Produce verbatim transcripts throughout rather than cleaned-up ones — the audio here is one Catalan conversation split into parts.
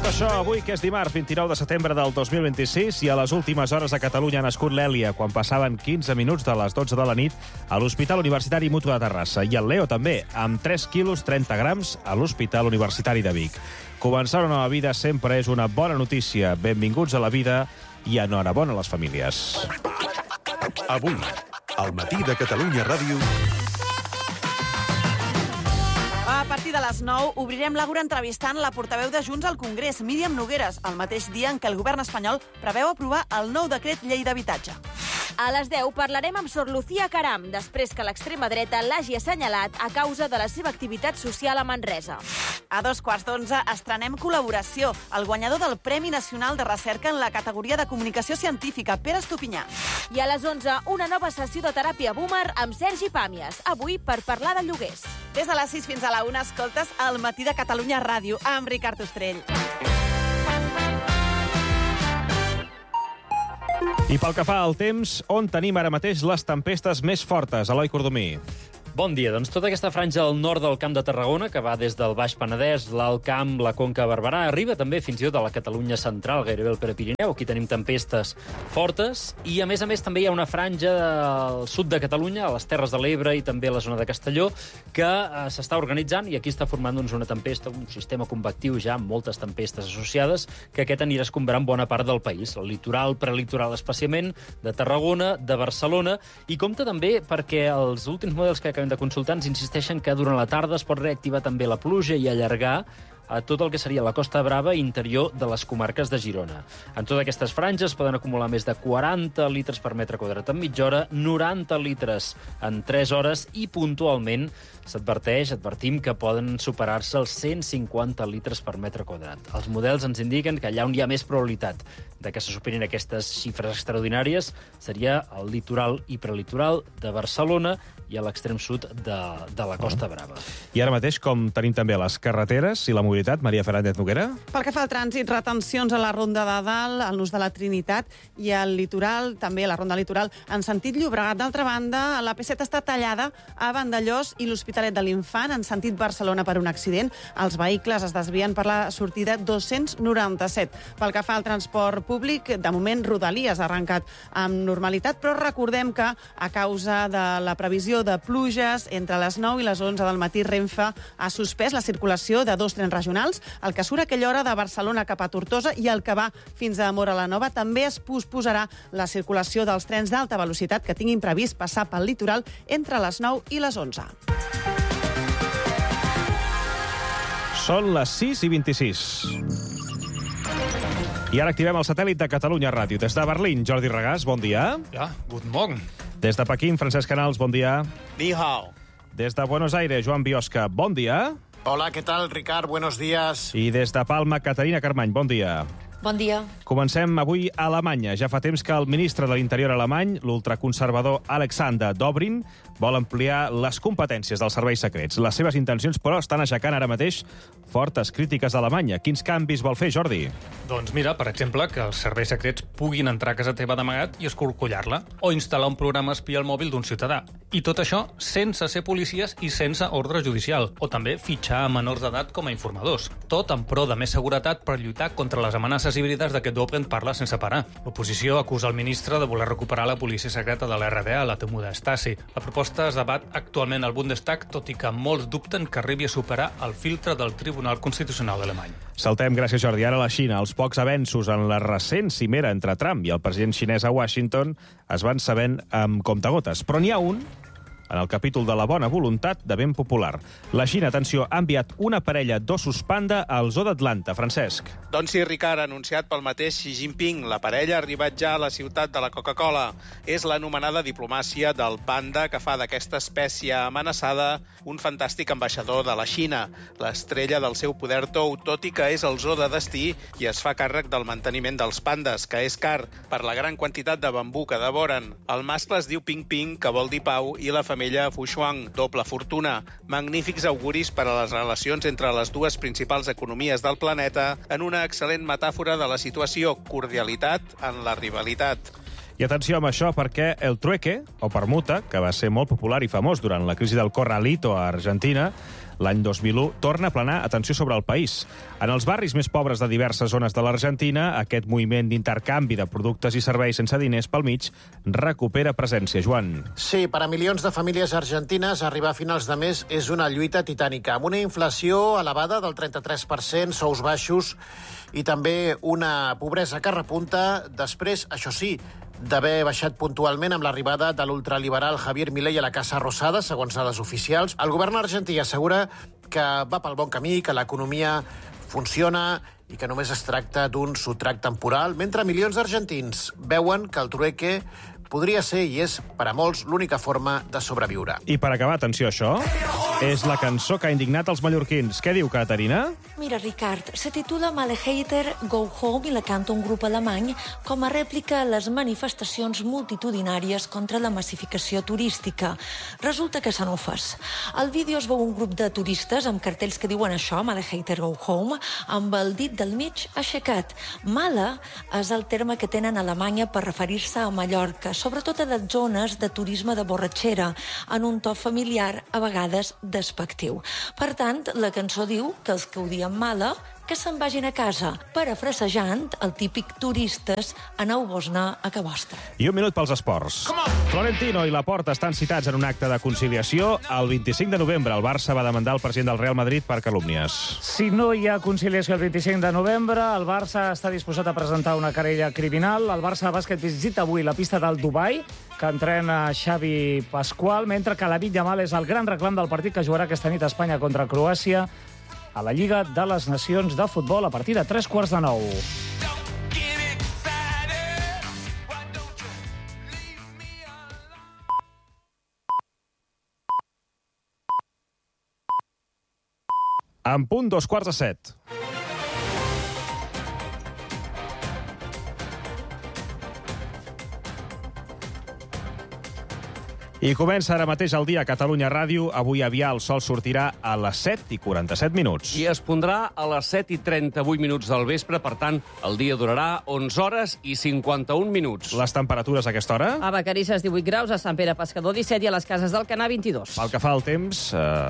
això, avui que és dimarts vint-i-nou de setembre del dos mil vint-i-sis i a les últimes hores a Catalunya ha nascut l'Èlia quan passaven quinze minuts de les dotze de la nit a l'Hospital Universitari Mutu de Terrassa. I el Leo també, amb tres quilos trenta grams a l'Hospital Universitari de Vic. Començar una nova vida sempre és una bona notícia. Benvinguts a la vida i enhorabona a les famílies. Avui, al matí de Catalunya Ràdio... A partir de les nou obrirem l'Àgora entrevistant la portaveu de Junts al Congrés, Míriam Nogueres, el mateix dia en què el govern espanyol preveu aprovar el nou decret llei d'habitatge. A les deu parlarem amb Sor Lucía Caram, després que l'extrema dreta l'hagi assenyalat a causa de la seva activitat social a Manresa. A dos quarts d'onze estrenem col·laboració, el guanyador del Premi Nacional de Recerca en la categoria de Comunicació Científica, Pere Estupinyà. I a les onze, una nova sessió de teràpia boomer amb Sergi Pàmies, avui per parlar de lloguers. Des de les sis fins a la una escoltes El matí de Catalunya Ràdio amb Ricard Ostrell. I pel que fa al temps, on tenim ara mateix les tempestes més fortes? Eloi Cordomí. Bon dia. Doncs tota aquesta franja al nord del Camp de Tarragona, que va des del Baix Penedès, l'Alt Camp, la Conca Barberà, arriba també fins i tot a la Catalunya central, gairebé al Prepirineu. Aquí tenim tempestes fortes i, a més a més, també hi ha una franja al sud de Catalunya, a les Terres de l'Ebre i també a la zona de Castelló, que eh, s'està organitzant i aquí està formant doncs, una tempesta, un sistema convectiu ja amb moltes tempestes associades, que aquest anirà escombrant bona part del país. El litoral, prelitoral especialment, de Tarragona, de Barcelona, i compta també perquè els últims models que acabem de consultar ens insisteixen que durant la tarda es pot reactivar també la pluja i allargar a tot el que seria la Costa Brava i interior de les comarques de Girona. En totes aquestes franges poden acumular més de quaranta litres per metre quadrat en mitja hora, noranta litres en tres hores i puntualment s'adverteix, advertim que poden superar-se els cent cinquanta litres per metre quadrat. Els models ens indiquen que allà on hi ha més probabilitat de que se superin aquestes xifres extraordinàries seria el litoral i prelitoral de Barcelona i a l'extrem sud de, de la Costa Brava. I ara mateix, com tenim també les carreteres i la mobilitat, Maria Fernández Noguera? Pel que fa al trànsit, retencions a la Ronda de Dalt, al Nus de la Trinitat i al litoral, també a la Ronda Litoral, en sentit Llobregat. D'altra banda, la P set està tallada a Vandellòs i l'Hospitalet de l'Infant, en sentit Barcelona, per un accident. Els vehicles es desvien per la sortida dos-cents noranta-set. Pel que fa al transport públic, de moment Rodalies ha arrencat amb normalitat, però recordem que a causa de la previsió de pluges entre les nou i les onze del matí, Renfe ha suspès la circulació de dos trens regionals, el que surt a aquella hora de Barcelona cap a Tortosa i el que va fins a Móra la Nova. També es posposarà la circulació dels trens d'alta velocitat que tinguin previst passar pel litoral entre les nou i les onze. Són les sis i vint-i-sis. I ara activem el satèl·lit de Catalunya Ràdio. Des de Berlín, Jordi Regàs, bon dia. Ja, guten Morgen. Des de Pequín, Francesc Canals, bon dia. Ni hao. Des de Buenos Aires, Joan Biosca, bon dia. Hola, ¿qué tal, Ricard? Buenos días. I des de Palma, Caterina Carmany, bon dia. Bon dia. Comencem avui a Alemanya. Ja fa temps que el ministre de l'Interior alemany, l'ultraconservador Alexander Dobrindt, vol ampliar les competències dels serveis secrets. Les seves intencions, però, estan aixecant ara mateix fortes crítiques a Alemanya. Quins canvis vol fer, Jordi? Doncs mira, per exemple, que els serveis secrets puguin entrar a casa teva d'amagat i escorcollar-la, o instal·lar un programa espia al mòbil d'un ciutadà. I tot això sense ser policies i sense ordre judicial, o també fitxar a menors d'edat com a informadors. Tot en pro de més seguretat per lluitar contra les amenaces híbrides de què Dobrindt parla sense parar. L'oposició acusa el ministre de voler recuperar la policia secreta de l'R D A, la temuda Stasi. La proposta es debat actualment al Bundestag, tot i que molts dubten que arribi a superar el filtre del Tribunal Constitucional alemany. Saltem, gràcies Jordi. Ara la Xina. Els pocs avenços en la recent cimera entre Trump i el president xinès a Washington es van sabent amb comptagotes. Però n'hi ha un en el capítol de la bona voluntat de ben popular. La Xina, atenció, ha enviat una parella d'ossos panda al zoo d'Atlanta. Francesc. Doncs sí, Ricard, anunciat pel mateix Xi Jinping. La parella ha arribat ja a la ciutat de la Coca-Cola. És l'anomenada diplomàcia del panda que fa d'aquesta espècie amenaçada un fantàstic ambaixador de la Xina. L'estrella del seu poder tou, tot i que és el zoo de destí i es fa càrrec del manteniment dels pandes, que és car per la gran quantitat de bambú que devoren. El mascle es diu Ping Ping, que vol dir pau, i la femella Fushuang, doble fortuna. Magnífics auguris per a les relacions entre les dues principals economies del planeta, en una excel·lent metàfora de la situació, cordialitat en la rivalitat. I atenció amb això perquè el trueque, o permuta, que va ser molt popular i famós durant la crisi del Corralito a Argentina, l'any dos mil u, torna a planar atenció sobre el país. En els barris més pobres de diverses zones de l'Argentina, aquest moviment d'intercanvi de productes i serveis sense diners pel mig recupera presència. Joan. Sí, per a milions de famílies argentines, arribar a finals de mes és una lluita titànica, amb una inflació elevada del trenta-tres per cent, sous baixos i també una pobresa que repunta després, això sí, d'haver baixat puntualment amb l'arribada de l'ultraliberal Javier Milei a la Casa Rosada, segons dades oficials. El govern argentí assegura que va pel bon camí, que l'economia funciona i que només es tracta d'un sotrac temporal, mentre milions d'argentins veuen que el trueque podria ser i és, per a molts, l'única forma de sobreviure. I per acabar, atenció a això, és la cançó que ha indignat els mallorquins. Què diu, Caterina? Mira, Ricard, se titula Maleheiter Go Home i la canta un grup alemany com a rèplica a les manifestacions multitudinàries contra la massificació turística. Resulta que són ufes. Al vídeo es veu un grup de turistes amb cartells que diuen això, Maleheiter Go Home, amb el dit del mig aixecat. Mala és el terme que tenen a Alemanya per referir-se a Mallorca, sobretot a les zones de turisme de borratxera, en un to familiar, a vegades despectiu. Per tant, la cançó diu que els que odien Mala que se'n vagin a casa, parafrasejant el típic turistes aneu-vos-ne a ca vostra. I un minut pels esports. Florentino i Laporta estan citats en un acte de conciliació. El vint-i-cinc de novembre el Barça va demandar el president del Real Madrid per calúmnies. Si no hi ha conciliació el vint-i-cinc de novembre, el Barça està disposat a presentar una querella criminal. El Barça de bàsquet visita avui la pista del Dubai, que entrena Xavi Pasqual, mentre que la Yamal és el gran reclam del partit que jugarà aquesta nit a Espanya contra Croàcia a la Lliga de les Nacions de Futbol a partir de tres quarts de nou. En punt, dos quarts de set. I comença ara mateix el dia a Catalunya Ràdio. Avui aviat el sol sortirà a les set i quaranta-set minuts. I es pondrà a les set i trenta-vuit minuts del vespre. Per tant, el dia durarà onze hores i cinquanta-un minuts. Les temperatures a aquesta hora? A Vacarisses, divuit graus, a Sant Pere Pescador, disset, i a les Cases d'Alcanar, vint-i-dos. Pel que fa al temps,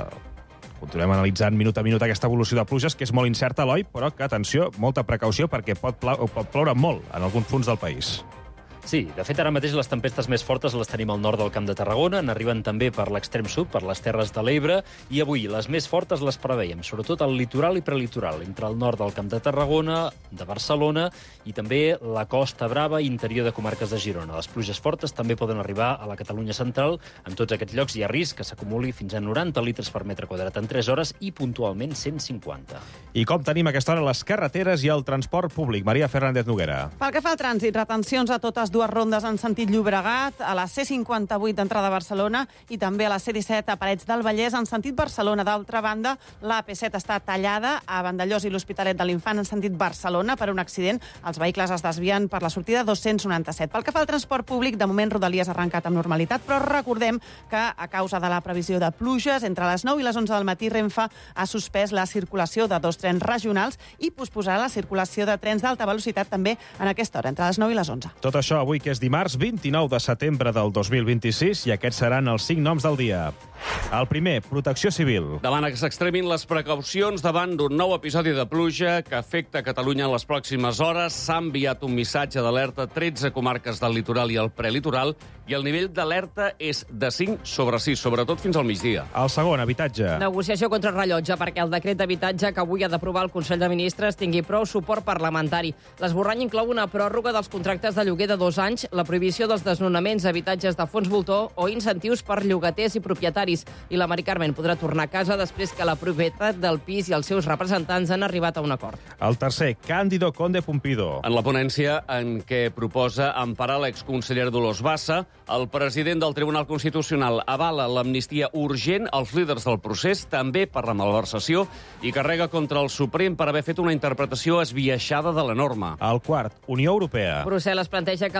eh, continuem analitzant minut a minut aquesta evolució de pluges, que és molt incerta, Eloi, però que, atenció, molta precaució, perquè pot, pla pot ploure molt en alguns punts del país. Sí, de fet, ara mateix les tempestes més fortes les tenim al nord del Camp de Tarragona, n'arriben també per l'extrem sud, per les Terres de l'Ebre, i avui les més fortes les preveiem, sobretot al litoral i prelitoral, entre el nord del Camp de Tarragona, de Barcelona, i també la Costa Brava i interior de comarques de Girona. Les pluges fortes també poden arribar a la Catalunya central. En tots aquests llocs hi ha risc que s'acumuli fins a noranta litres per metre quadrat en tres hores i puntualment cent cinquanta. I com tenim a aquesta hora les carreteres i el transport públic? Maria Fernández Noguera. Pel que fa al trànsit, retencions a totes dues rondes en sentit Llobregat, a la C cinquanta-vuit d'entrada a Barcelona i també a la C disset a Parets del Vallès en sentit Barcelona. D'altra banda, la A P set està tallada a Vandellòs i l'Hospitalet de l'Infant en sentit Barcelona per un accident. Els vehicles es desvien per la sortida dos-cents noranta-set. Pel que fa al transport públic, de moment Rodalies ha arrencat amb normalitat, però recordem que a causa de la previsió de pluges, entre les nou i les onze del matí, Renfe ha suspès la circulació de dos trens regionals i posposarà la circulació de trens d'alta velocitat també en aquesta hora, entre les nou i les onze. Tot això avui, que és dimarts vint-i-nou de setembre del dos mil vint-i-sis, i aquests seran els cinc noms del dia. El primer, Protecció Civil. Davant que s'extremin les precaucions davant d'un nou episodi de pluja que afecta Catalunya en les pròximes hores, s'ha enviat un missatge d'alerta a tretze comarques del litoral i el prelitoral, i el nivell d'alerta és de cinc sobre sis, sobretot fins al migdia. El segon, Habitatge. Negociació contra el rellotge perquè el decret d'habitatge que avui ha d'aprovar el Consell de Ministres tingui prou suport parlamentari. L'esborrany inclou una pròrroga dels contractes de lloguer de dos anys, la prohibició dels desnonaments a habitatges de fons voltor o incentius per llogaters i propietaris. I la Mari Carmen podrà tornar a casa després que la propietat del pis i els seus representants han arribat a un acord. El tercer, Cándido Conde Pumpido. En la ponència en què proposa emparar l'exconseller Dolors Bassa, el president del Tribunal Constitucional avala l'amnistia urgent als líders del procés, també per la malversació, i carrega contra el Suprem per haver fet una interpretació esbiaixada de la norma. El quart, Unió Europea. Brussel·les planteja que els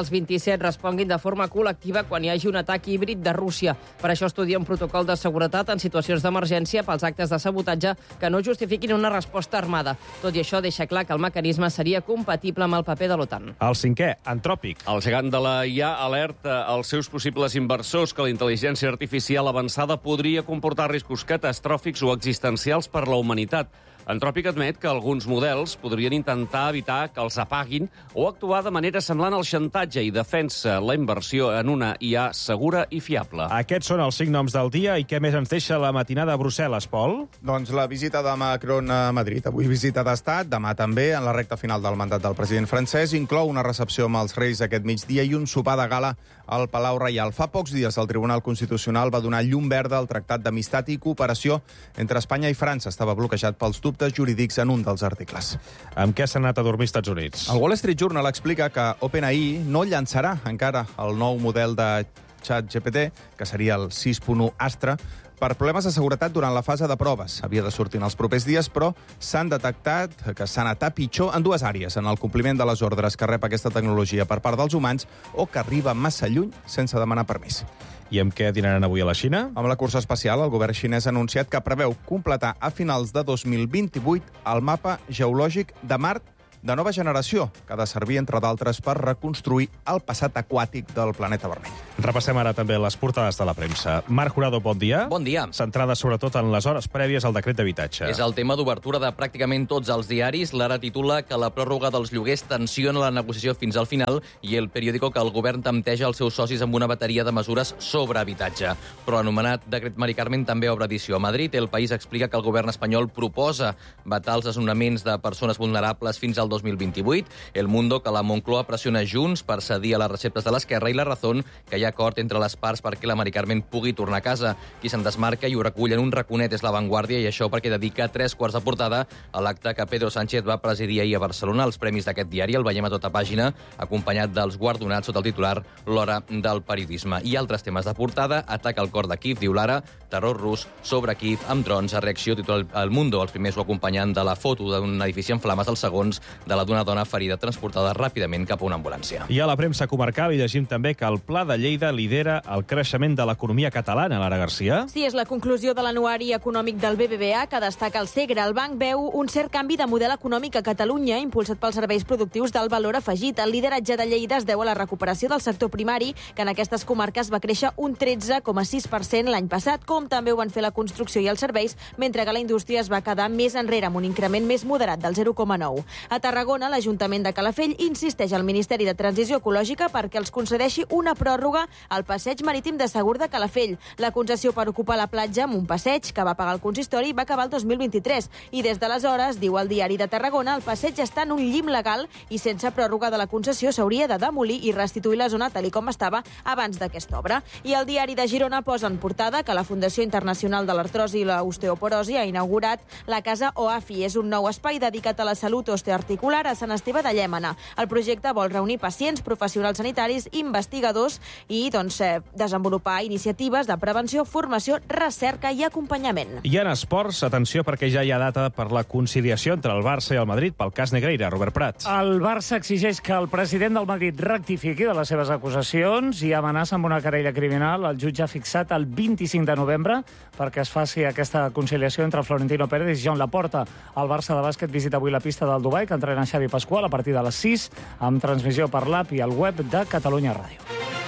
els vint-i-set responguin de forma col·lectiva quan hi hagi un atac híbrid de Rússia. Per això estudia un protocol de seguretat en situacions d'emergència pels actes de sabotatge que no justifiquin una resposta armada. Tot i això, deixa clar que el mecanisme seria compatible amb el paper de l'OTAN. El cinquè, Antròpic. El gegant de la I A alerta als seus possibles inversors que la intel·ligència artificial avançada podria comportar riscos catastròfics o existencials per la humanitat. Antròpic admet que alguns models podrien intentar evitar que els apaguin o actuar de manera semblant al xantatge i defensa la inversió en una I A segura i fiable. Aquests són els cinc noms del dia i què més ens deixa la matinada a Brussel·les, Pol? Doncs la visita de Macron a Madrid. Avui visita d'estat, demà també, en la recta final del mandat del president francès. Inclou una recepció amb els reis aquest migdia i un sopar de gala al Palau Reial. Fa pocs dies el Tribunal Constitucional va donar llum verda al Tractat d'Amistat i Cooperació entre Espanya i França. Estava bloquejat pels dubtes jurídics en un dels articles. Amb què s'ha anat a dormir als Estats Units? El Wall Street Journal explica que OpenAI no llançarà encara el nou model de ChatGPT, que seria el sis punt u Astra, per problemes de seguretat durant la fase de proves. Havia de sortir en els propers dies, però s'han detectat que s'ha anat a pitjor en dues àrees, en el compliment de les ordres que rep aquesta tecnologia per part dels humans o que arriba massa lluny sense demanar permís. I amb què dinaran avui a la Xina? Amb la cursa espacial, el govern xinès ha anunciat que preveu completar a finals de dos mil vint-i-vuit el mapa geològic de Mart de nova generació, que ha de servir, entre d'altres, per reconstruir el passat aquàtic del planeta vermell. Repassem ara també les portades de la premsa. Marc Jurado, bon dia. Bon dia. Centrada sobretot en les hores prèvies al decret d'habitatge. És el tema d'obertura de pràcticament tots els diaris. L'Ara titula que la pròrroga dels lloguers tensiona la negociació fins al final i el periòdico que el govern tempteja els seus socis amb una bateria de mesures sobre habitatge. Però anomenat decret Mari Carmen també obre edició a Madrid. El País explica que el govern espanyol proposa vetar els desnonaments de persones vulnerables fins al dos mil vint-i-vuit. El Mundo que la Moncloa pressiona Junts per cedir a les receptes de l'Esquerra i la Razón que hi ha acord entre les parts perquè la Mari Carmen pugui tornar a casa. Qui se'n desmarca i ho recull en un raconet és La Vanguardia i això perquè dedica tres quarts de portada a l'acte que Pedro Sánchez va presidir ahir a Barcelona. Els premis d'aquest diari el veiem a tota pàgina acompanyat dels guardonats sota el titular L'hora del periodisme. I altres temes de portada, ataca al cor de Kíev, diu l'Ara, terror rus sobre Kíev amb drons a reacció, titular El Mundo. Els primers ho acompanyen de la foto d'un edifici en flames, els segons de la d'una dona ferida transportada ràpidament cap a una ambulància. I a la premsa comarcal hi llegim també que el Pla de Lleida lidera el creixement de l'economia catalana, Lara Garcia. Sí, és la conclusió de l'anuari econòmic del B B V A que destaca el Segre. El banc veu un cert canvi de model econòmic a Catalunya impulsat pels serveis productius del valor afegit. El lideratge de Lleida es deu a la recuperació del sector primari, que en aquestes comarques va créixer un tretze coma sis per cent l'any passat, com també ho van fer la construcció i els serveis, mentre que la indústria es va quedar més enrere amb un increment més moderat del zero coma nou. A Tarragona, l'Ajuntament de Calafell insisteix al Ministeri de Transició Ecològica perquè els concedeixi una pròrroga al passeig marítim de Segur de Calafell. La concessió per ocupar la platja amb un passeig que va pagar el consistori va acabar el dos mil vint-i-tres i des d'aleshores, diu el diari de Tarragona, el passeig està en un llim legal i sense pròrroga de la concessió s'hauria de demolir i restituir la zona tal com estava abans d'aquesta obra. I el diari de Girona posa en portada que la Fundació Internacional de l'Artrosi i l'Osteoporosi ha inaugurat la Casa O A F I. És un nou espai dedicat a la salut osteoarticular a Sant Esteve de Llémena. El projecte vol reunir pacients, professionals sanitaris, investigadors i doncs, eh, desenvolupar iniciatives de prevenció, formació, recerca i acompanyament. I en esports, atenció perquè ja hi ha data per la conciliació entre el Barça i el Madrid pel cas Negreira. Robert Prat. El Barça exigeix que el president del Madrid rectifiqui de les seves acusacions i amenaça amb una querella criminal. El jutge ha fixat el vint-i-cinc de novembre perquè es faci aquesta conciliació entre Florentino Pérez i Joan Laporta. El Barça de bàsquet visita avui la pista del Dubai que entrena Xavi Pasqual a partir de les sis amb transmissió per l'app i el web de Catalunya Ràdio.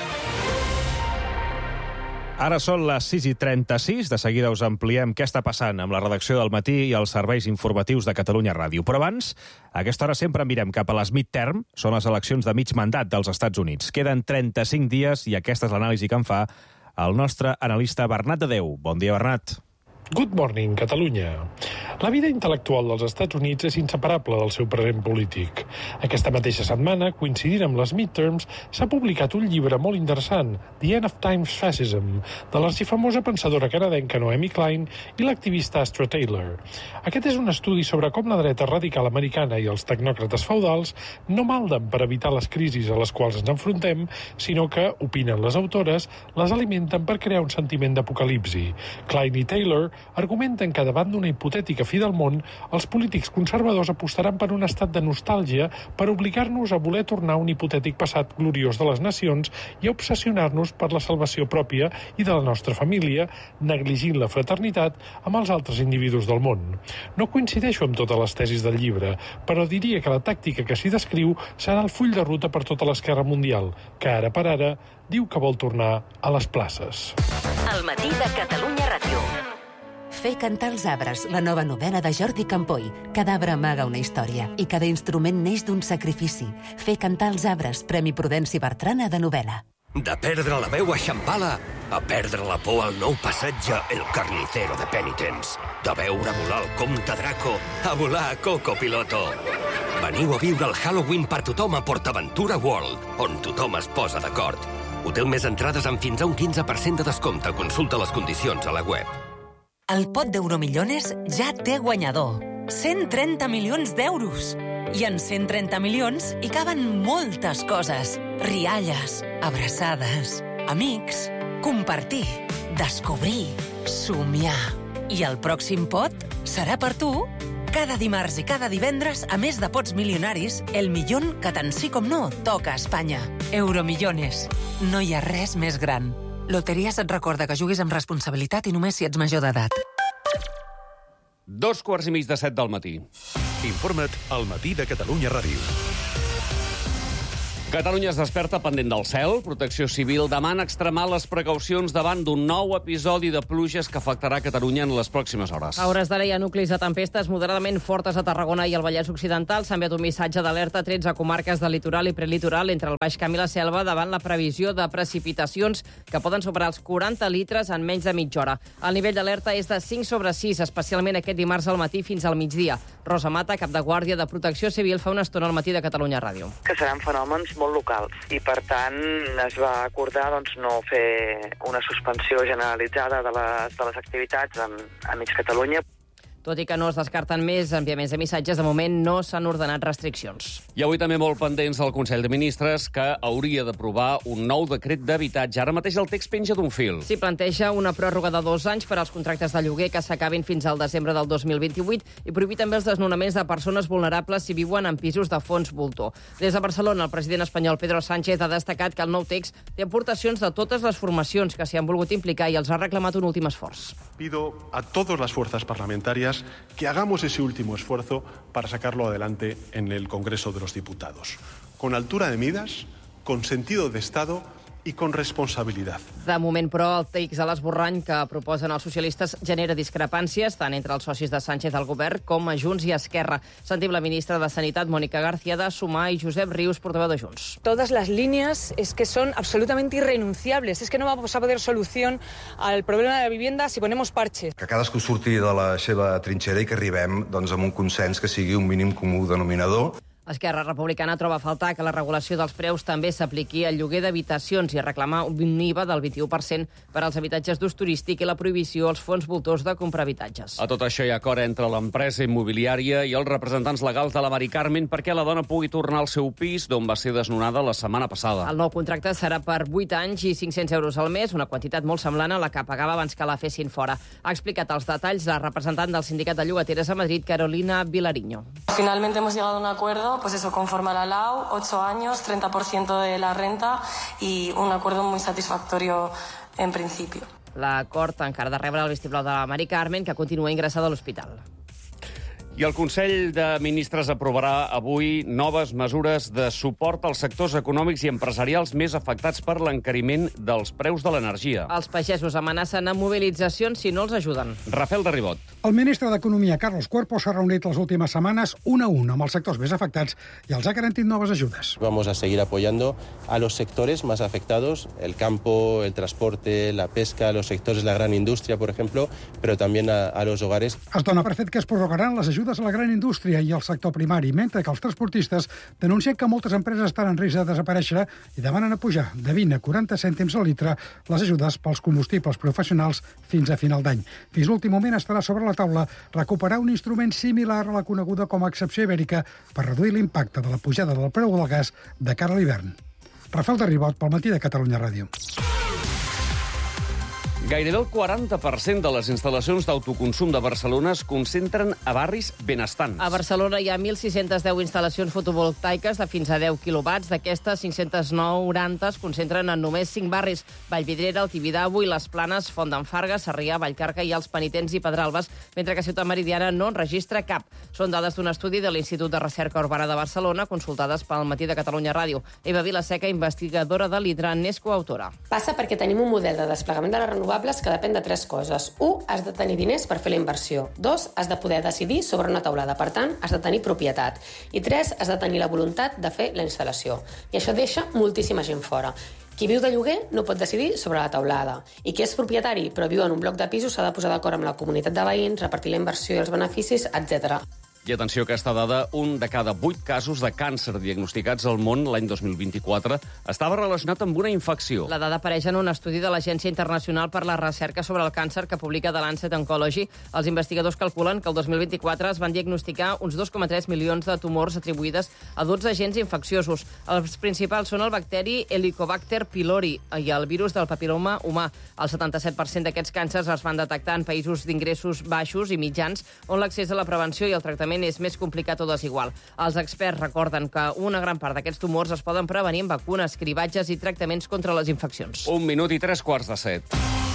Ara són les sis i trenta-sis. De seguida us ampliem què està passant amb la redacció del Matí i els serveis informatius de Catalunya Ràdio. Però abans, a aquesta hora sempre mirem cap a les midterm. Són les eleccions de mig mandat dels Estats Units. Queden trenta-cinc dies i aquesta és l'anàlisi que en fa el nostre analista Bernat de Déu. Bon dia, Bernat. Good morning, Catalunya. La vida intel·lectual dels Estats Units és inseparable del seu present polític. Aquesta mateixa setmana, coincidint amb les midterms, s'ha publicat un llibre molt interessant, The End of Times Fascism, de l'arxifamosa pensadora canadenca Naomi Klein i l'activista Astra Taylor. Aquest és un estudi sobre com la dreta radical americana i els tecnòcrates feudals no malden per evitar les crisis a les quals ens enfrontem, sinó que, opinen les autores, les alimenten per crear un sentiment d'apocalipsi. Klein i Taylor argumenten que davant d'una hipotètica fi del món, els polítics conservadors apostaran per un estat de nostàlgia per obligar-nos a voler tornar a un hipotètic passat gloriós de les nacions i a obsessionar-nos per la salvació pròpia i de la nostra família, negligint la fraternitat amb els altres individus del món. No coincideixo amb totes les tesis del llibre, però diria que la tàctica que s'hi descriu serà el full de ruta per tota l'esquerra mundial, que ara per ara diu que vol tornar a les places. El matí de Catalunya Ràdio. Fer cantar els arbres, la nova novel·la de Jordi Campoy. Cada arbre amaga una història i cada instrument neix d'un sacrifici. Fer cantar els arbres, Premi Prudenci Bertrana de novel·la. De perdre la veu a Xampala a perdre la por al nou passatge El Carnicero de Penitents. De veure volar el comte Draco a volar a Coco Piloto. Veniu a viure el Halloween per tothom a PortAventura World, on tothom es posa d'acord. Hotel més entrades amb fins a un quinze per cent de descompte. Consulta les condicions a la web. El pot d'Euromillones ja té guanyador. cent trenta milions d'euros. I en cent trenta milions hi caben moltes coses. Rialles, abraçades, amics, compartir, descobrir, somiar. I el pròxim pot serà per tu. Cada dimarts i cada divendres, a més de pots milionaris, el millón que tant sí com no toca a Espanya. Euromillones. No hi ha res més gran. Loteries et recorda que juguis amb responsabilitat i només si ets major d'edat. Dos quarts i mig de set del matí. Informa't al Matí de Catalunya Ràdio. Catalunya es desperta pendent del cel. Protecció Civil demana extremar les precaucions davant d'un nou episodi de pluges que afectarà Catalunya en les pròximes hores. A hores d'ara hi ha nuclis de tempestes moderadament fortes a Tarragona i al Vallès Occidental. S'ha enviat un missatge d'alerta a tretze comarques del litoral i prelitoral entre el Baix Camp i la Selva davant la previsió de precipitacions que poden superar els quaranta litres en menys de mitja hora. El nivell d'alerta és de cinc sobre sis, especialment aquest dimarts al matí fins al migdia. Rosa Mata, cap de guàrdia de Protecció Civil, fa una estona al Matí de Catalunya Ràdio. Que seran fenòmens molt locals i, per tant, es va acordar doncs, no fer una suspensió generalitzada de les, de les activitats a, a mig Catalunya. Tot i que no es descarten més enviaments de missatges, de moment no s'han ordenat restriccions. I avui també molt pendents del Consell de Ministres, que hauria d'aprovar un nou decret d'habitatge. Ara mateix el text penja d'un fil. S'hi planteja una pròrroga de dos anys per als contractes de lloguer que s'acabin fins al desembre del dos mil vint-i-vuit i prohibir també els desnonaments de persones vulnerables si viuen en pisos de fons voltor. Des de Barcelona, el president espanyol Pedro Sánchez ha destacat que el nou text té aportacions de totes les formacions que s'hi han volgut implicar i els ha reclamat un últim esforç. Pido a todas las fuerzas parlamentarias que hagamos ese último esfuerzo para sacarlo adelante en el Congreso de los Diputados, con altura de miras, con sentido de Estado i con responsabilitat. De moment, però, el text a l'esborrany que proposen els socialistes genera discrepàncies tant entre els socis de Sánchez al govern com a Junts i Esquerra. Sentim la ministra de Sanitat, Mónica García, de Sumar, i Josep Rius, portaveu de Junts. Todas las líneas es que son absolutamente irrenunciables. Es que no vamos a poder solución al problema de la vivienda si ponemos parches. Que cadascú surti de la seva trinxera i que arribem doncs, amb un consens que sigui un mínim comú denominador. Esquerra Republicana troba a faltar que la regulació dels preus també s'apliqui al lloguer d'habitacions i reclama un I V A del vint-i-u per cent per als habitatges d'ús turístic i la prohibició als fons voltors de comprar habitatges. A tot això hi ha acord entre l'empresa immobiliària i els representants legals de la Mari Carmen perquè la dona pugui tornar al seu pis d'on va ser desnonada la setmana passada. El nou contracte serà per vuit anys i cinc-cents euros al mes, una quantitat molt semblant a la que pagava abans que la fessin fora. Ha explicat els detalls la representant del Sindicat de Llogateres a Madrid, Carolina Vilariño. Finalmente hemos llegado a un acuerdo, pues eso, conforme a la L A U, ocho años, treinta por ciento de la renta y un acuerdo muy satisfactorio en principio. L'acord encara de rebre el vistiplau de la Mari Carmen, que continua ingressada a l'hospital. I el Consell de Ministres aprovarà avui noves mesures de suport als sectors econòmics i empresarials més afectats per l'encariment dels preus de l'energia. Els pagesos amenacen amb mobilitzacions si no els ajuden. Rafael de Ribot. El ministre d'Economia, Carlos Cuerpo, s'ha reunit les últimes setmanes un a un amb els sectors més afectats i els ha garantit noves ajudes. Vamos a seguir apoyando a los sectores más afectados, el campo, el transporte, la pesca, los sectores de la gran industria, por ejemplo, pero también a, a los hogares. Es dona per fet que es prorrogaran les ajudes a la gran indústria i al sector primari, mentre que els transportistes denuncien que moltes empreses estan en risc de desaparèixer i demanen a pujar de vint a quaranta cèntims al litre les ajudes pels combustibles professionals fins a final d'any. Fins l'últim moment estarà sobre la taula recuperar un instrument similar a la coneguda com a excepció ibèrica per reduir l'impacte de la pujada del preu del gas de cara a l'hivern. Rafael de Ribot, pel Matí de Catalunya Ràdio. Gairebé el quaranta per cent de les instal·lacions d'autoconsum de Barcelona es concentren a barris benestants. A Barcelona hi ha mil sis-centes deu instal·lacions fotovoltaiques de fins a deu quilowatts. D'aquestes, cinc-cents noranta es concentren en només cinc barris: Vallvidrera, el Tibidabo i les Planes, Font d'en Farga, Sarrià, Vallcarca i els Penitents i Pedralbes, mentre que Ciutat Meridiana no en registra cap. Són dades d'un estudi de l'Institut de Recerca Urbana de Barcelona, consultades pel Matí de Catalunya Ràdio. Eva Vilaseca, investigadora de l'Hidra, n'és coautora. Passa perquè tenim un model de desplegament de les renovables que depèn de tres coses. Un, has de tenir diners per fer la inversió. Dos, has de poder decidir sobre una taulada. Per tant, has de tenir propietat. I tres, has de tenir la voluntat de fer la instal·lació. I això deixa moltíssima gent fora. Qui viu de lloguer no pot decidir sobre la taulada. I qui és propietari però viu en un bloc de pisos s'ha de posar d'acord amb la comunitat de veïns, repartir la inversió i els beneficis, etcètera. I atenció a aquesta dada, un de cada vuit casos de càncer diagnosticats al món l'any dos mil vint-i-quatre estava relacionat amb una infecció. La dada apareix en un estudi de l'Agència Internacional per la Recerca sobre el Càncer que publica The Lancet Oncology. Els investigadors calculen que el dos mil vint-i-quatre es van diagnosticar uns dos coma tres milions de tumors atribuïdes a dotze agents infecciosos. Els principals són el bacteri Helicobacter pylori i el virus del papiloma humà. El setanta-set per cent d'aquests càncers es van detectar en països d'ingressos baixos i mitjans, on l'accés a la prevenció i el tractament és més complicat o desigual. Els experts recorden que una gran part d'aquests tumors es poden prevenir amb vacunes, cribatges i tractaments contra les infeccions. Un minut i tres quarts de set.